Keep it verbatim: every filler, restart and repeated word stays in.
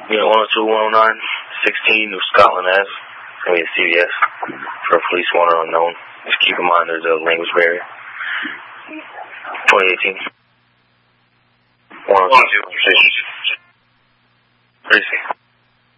Yeah, one oh two, one oh nine, sixteen New Scotland Ave. I mean, C V S for a police wanted unknown. Just keep in mind there's a language barrier. twenty eighteen. one oh two. What do you see?